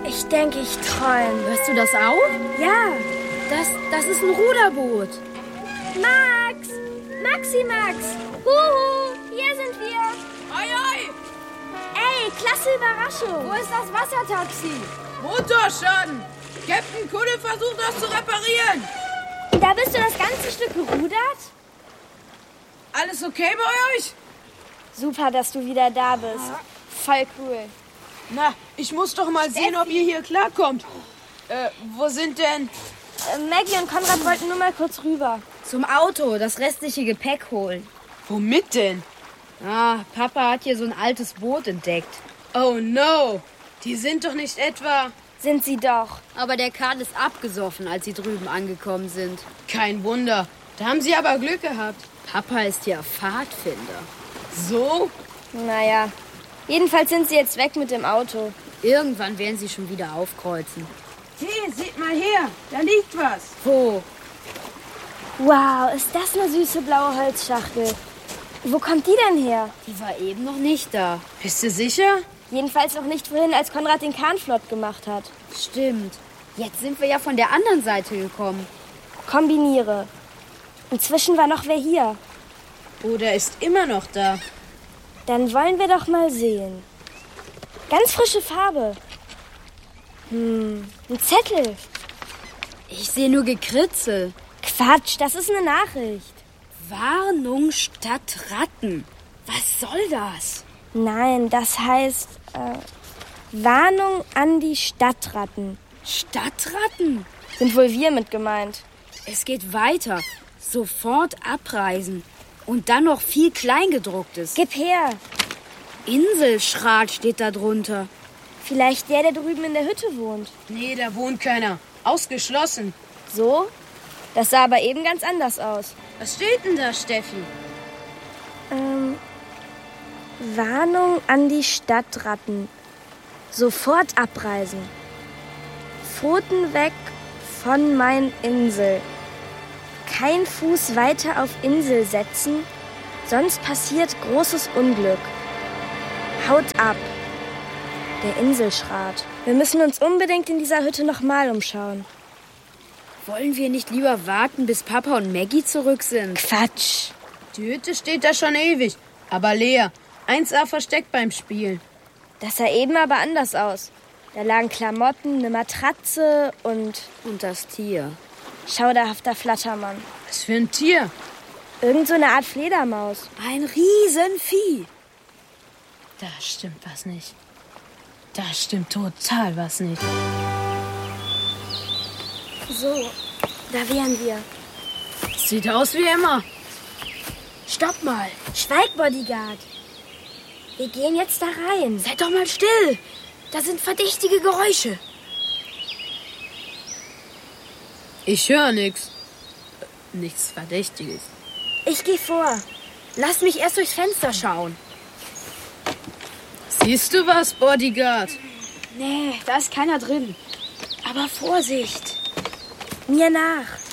Ich denke, ich träume. Hörst du das auch? Ja. Das ist ein Ruderboot. Max! Maximax! Huhu, hier sind wir. Ei, ei! Ey, klasse Überraschung. Wo ist das Wassertaxi? Motorschaden! Captain Kudde versucht, das zu reparieren. Da bist du das ganze Stück gerudert? Alles okay bei euch? Super, dass du wieder da bist. Voll cool. Na, ich muss doch mal sehen, ob ihr hier klarkommt. Wo sind denn... Maggie und Konrad wollten nur mal kurz rüber. Zum Auto, das restliche Gepäck holen. Womit denn? Ah, Papa hat hier so ein altes Boot entdeckt. Oh no, die sind doch nicht etwa... Sind sie doch. Aber der Karl ist abgesoffen, als sie drüben angekommen sind. Kein Wunder, da haben sie aber Glück gehabt. Papa ist ja Pfadfinder. So? Naja, jedenfalls sind sie jetzt weg mit dem Auto. Irgendwann werden sie schon wieder aufkreuzen. Hey, seht mal her, da liegt was. Wo? Wow, ist das eine süße blaue Holzschachtel. Wo kommt die denn her? Die war eben noch nicht da. Bist du sicher? Jedenfalls noch nicht vorhin, als Konrad den Kahn flott gemacht hat. Stimmt. Jetzt sind wir ja von der anderen Seite gekommen. Kombiniere. Inzwischen war noch wer hier. Oder ist immer noch da? Dann wollen wir doch mal sehen. Ganz frische Farbe. Ein Zettel. Ich sehe nur Gekritzel. Quatsch, das ist eine Nachricht. Warnung statt Ratten. Was soll das? Nein, das heißt Warnung an die Stadtratten. Stadtratten? Sind wohl wir mit gemeint. Es geht weiter. Sofort abreisen. Und dann noch viel Kleingedrucktes. Gib her. Inselschrat steht da drunter. Vielleicht der drüben in der Hütte wohnt. Nee, da wohnt keiner. Ausgeschlossen. So? Das sah aber eben ganz anders aus. Was steht denn da, Steffi? Warnung an die Stadtratten. Sofort abreisen. Pfoten weg von mein Insel. Kein Fuß weiter auf Insel setzen, sonst passiert großes Unglück. Haut ab. Der Inselschrat. Wir müssen uns unbedingt in dieser Hütte nochmal umschauen. Wollen wir nicht lieber warten, bis Papa und Maggie zurück sind? Quatsch. Die Hütte steht da schon ewig, aber leer. 1A versteckt beim Spielen. Das sah eben aber anders aus. Da lagen Klamotten, eine Matratze und das Tier. schauderhafter Flattermann. Was für ein Tier? Irgend so eine Art Fledermaus. Ein Riesenvieh. Da stimmt was nicht. Da stimmt total was nicht. So, da wären wir. Sieht aus wie immer. Stopp mal. Schweig, Bodyguard. Wir gehen jetzt da rein. Seid doch mal still. Da sind verdächtige Geräusche. Ich höre nichts. Nichts Verdächtiges. Ich gehe vor. Lass mich erst durchs Fenster schauen. Siehst du was, Bodyguard? Nee, da ist keiner drin. Aber Vorsicht. Mir nach.